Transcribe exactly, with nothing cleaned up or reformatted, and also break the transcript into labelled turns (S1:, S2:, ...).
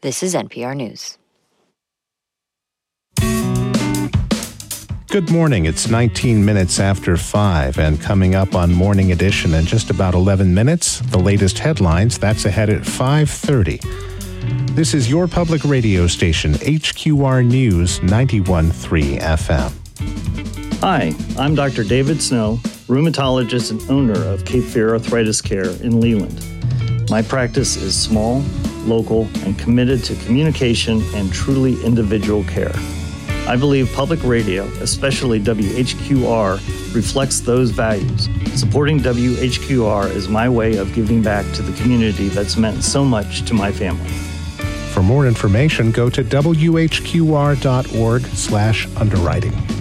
S1: This is N P R News.
S2: Good morning. It's nineteen minutes after five, and coming up on Morning Edition in just about eleven minutes, the latest headlines. That's ahead at five thirty. This is your public radio station, H Q R News ninety-one point three F M.
S3: Hi, I'm Doctor David Snow, rheumatologist and owner of Cape Fear Arthritis Care in Leland. My practice is small, local, and committed to communication and truly individual care. I believe public radio, especially W H Q R, reflects those values. Supporting W H Q R is my way of giving back to the community that's meant so much to my family.
S2: For more information, go to W H Q R dot org slash underwriting.